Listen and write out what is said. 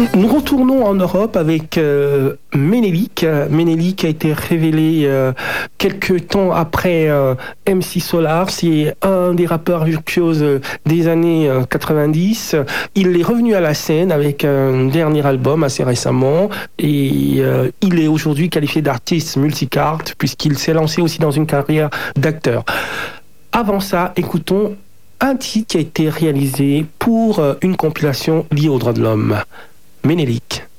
Nous retournons en Europe avec Menelik. Menelik a été révélé quelques temps après MC Solar. C'est un des rappeurs virtuoses des années 90. Il est revenu à la scène avec un dernier album assez récemment et il est aujourd'hui qualifié d'artiste multicarte puisqu'il s'est lancé aussi dans une carrière d'acteur. Avant ça, écoutons un titre qui a été réalisé pour une compilation liée aux droits de l'homme. Menelik.